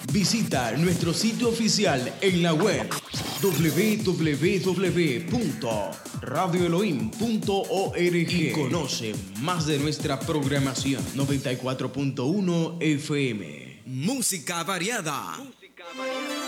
Visita nuestro sitio oficial en la web www.radioelohim.org y conoce más de nuestra programación. 94.1 FM. Música variada.